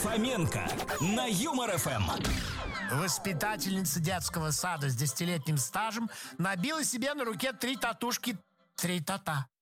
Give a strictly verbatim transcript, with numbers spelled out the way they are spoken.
Фоменко на Юмор ФМ. Воспитательница детского сада с десятилетним стажем набила себе на руке три татушки три тота.